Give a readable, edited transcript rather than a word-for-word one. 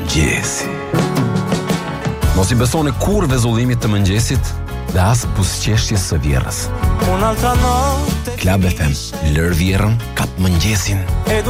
mëngjesi. Mos i besoni kur vezullimit të mëngjesit dhe as buzëqeshjes së vjerrës. Klab FM, lër vjerrën, kap mëngjesin.